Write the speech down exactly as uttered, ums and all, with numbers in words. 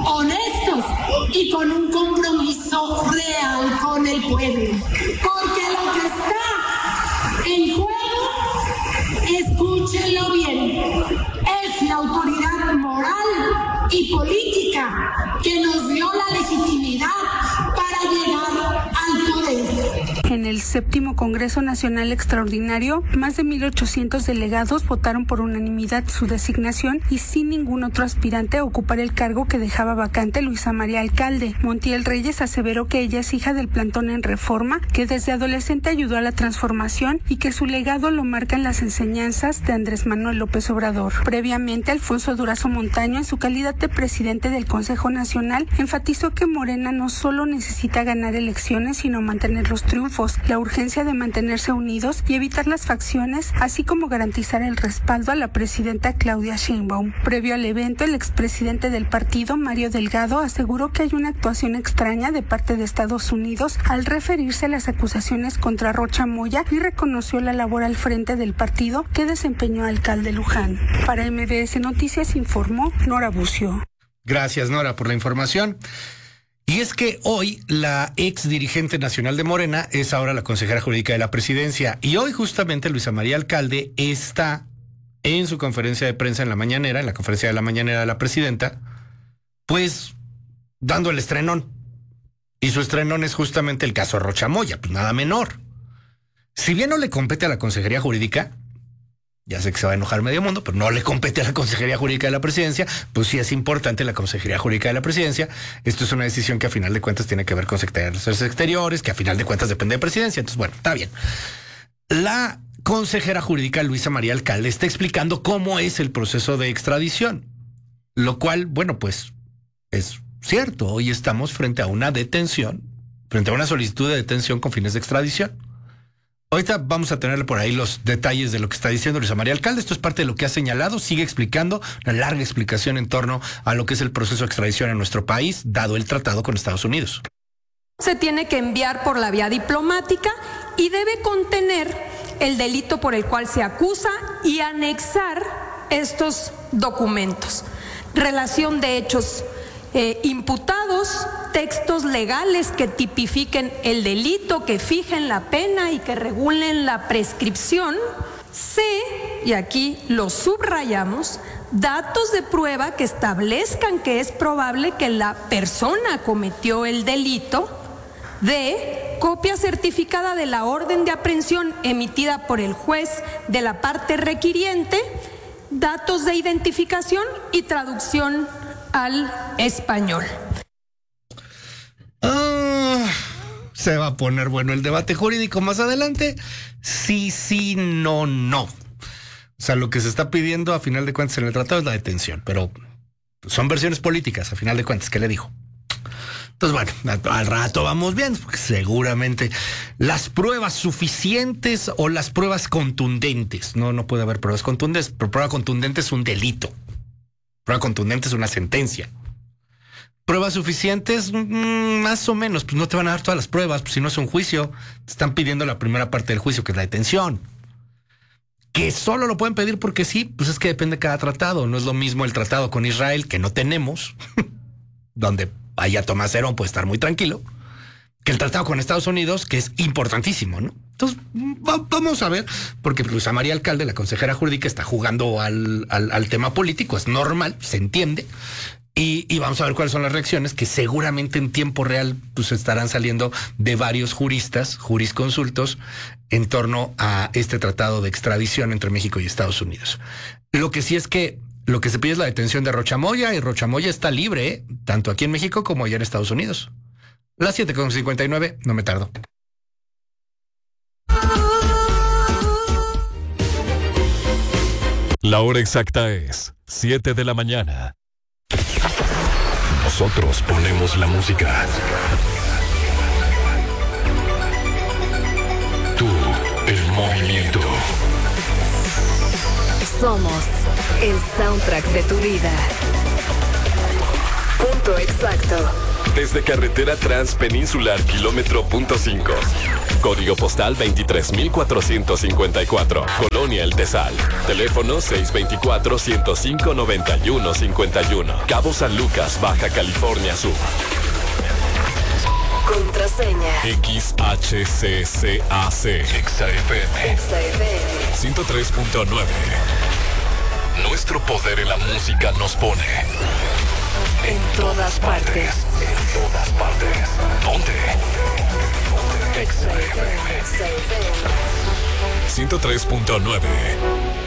honestos y con un compromiso real con el pueblo. Porque lo que está en juego, escúchenlo bien, es la autoridad moral y política que nos dio la legitimidad para llegar al poder. En el séptimo Congreso Nacional Extraordinario, más de mil ochocientos delegados votaron por unanimidad su designación y sin ningún otro aspirante a ocupar el cargo que dejaba vacante Luisa María Alcalde. Montiel Reyes aseveró que ella es hija del plantón en Reforma, que desde adolescente ayudó a la transformación y que su legado lo marcan las enseñanzas de Andrés Manuel López Obrador. Previamente, Alfonso Durazo Montaño, en su calidad de presidente del Consejo Nacional, enfatizó que Morena no solo necesita ganar elecciones, sino mantener los triunfos, la urgencia de mantenerse unidos y evitar las facciones, así como garantizar el respaldo a la presidenta Claudia Sheinbaum. Previo al evento, el expresidente del partido, Mario Delgado, aseguró que hay una actuación extraña de parte de Estados Unidos al referirse a las acusaciones contra Rocha Moya y reconoció la labor al frente del partido que desempeñó alcalde Luján. Para M B S Noticias informó Nora Bucio. Gracias, Nora, por la información. Y es que hoy la ex dirigente nacional de Morena es ahora la consejera jurídica de la presidencia. Y hoy justamente Luisa María Alcalde está en su conferencia de prensa en la mañanera, en la conferencia de la mañanera de la presidenta, pues dando el estrenón. Y su estrenón es justamente el caso Rocha Moya, pues nada menor. Si bien no le compete a la consejería jurídica, ya sé que se va a enojar medio mundo, pero no le compete a la Consejería Jurídica de la Presidencia, pues sí es importante la Consejería Jurídica de la Presidencia. Esto es una decisión que a final de cuentas tiene que ver con Secretaría de Relaciones Exteriores, que a final de cuentas depende de Presidencia. Entonces, bueno, está bien. La consejera jurídica Luisa María Alcalde está explicando cómo es el proceso de extradición, lo cual, bueno, pues es cierto. Hoy estamos frente a una detención, frente a una solicitud de detención con fines de extradición. Ahorita vamos a tener por ahí los detalles de lo que está diciendo Luisa María Alcalde. Esto es parte de lo que ha señalado. Sigue explicando una larga explicación en torno a lo que es el proceso de extradición en nuestro país, dado el tratado con Estados Unidos. Se tiene que enviar por la vía diplomática y debe contener el delito por el cual se acusa y anexar estos documentos. Relación de hechos eh, imputados, textos legales que tipifiquen el delito, que fijen la pena y que regulen la prescripción. C, y aquí lo subrayamos, datos de prueba que establezcan que es probable que la persona cometió el delito. D, copia certificada de la orden de aprehensión emitida por el juez de la parte requiriente, datos de identificación y traducción al español. Ah, se va a poner bueno el debate jurídico más adelante. Sí, sí, no, no. O sea, lo que se está pidiendo a final de cuentas en el tratado es la detención, pero son versiones políticas a final de cuentas. ¿Qué le dijo? Entonces, bueno, al rato vamos bien, porque seguramente las pruebas suficientes o las pruebas contundentes, no, no puede haber pruebas contundentes, pero prueba contundente es un delito. Prueba contundente es una sentencia. Pruebas suficientes, mmm, más o menos, pues no te van a dar todas las pruebas, pues si no es un juicio, te están pidiendo la primera parte del juicio, que es la detención. Que solo lo pueden pedir porque sí, pues es que depende de cada tratado. No es lo mismo el tratado con Israel, que no tenemos, donde allá Tomás Herón puede estar muy tranquilo, que el tratado con Estados Unidos, que es importantísimo, ¿no? Entonces, va, vamos a ver, porque Luisa María Alcalde, la consejera jurídica, está jugando al, al, al tema político, es normal, se entiende, y, y vamos a ver cuáles son las reacciones que seguramente en tiempo real pues estarán saliendo de varios juristas, jurisconsultos, en torno a este tratado de extradición entre México y Estados Unidos. Lo que sí es que lo que se pide es la detención de Rocha Moya, y Rocha Moya está libre, ¿eh? Tanto aquí en México como allá en Estados Unidos. Las siete con cincuenta y nueve, no me tardo. La hora exacta es siete de la mañana. Nosotros ponemos la música. Tú, el movimiento. Somos el soundtrack de tu vida. Punto exacto. Desde carretera transpeninsular kilómetro punto cinco. Código postal veintitrés mil cuatrocientos cincuenta y cuatro. Colonia El Tesal. Teléfono seis dos cuatro, ciento cinco, noventa y uno cincuenta y uno. Cabo San Lucas, Baja California Sur. Contraseña X H C C A C. Exa F M ciento tres punto nueve. Nuestro poder en la música nos pone en todas partes. En todas partes. ¿Dónde? Exa F M ciento tres punto nueve.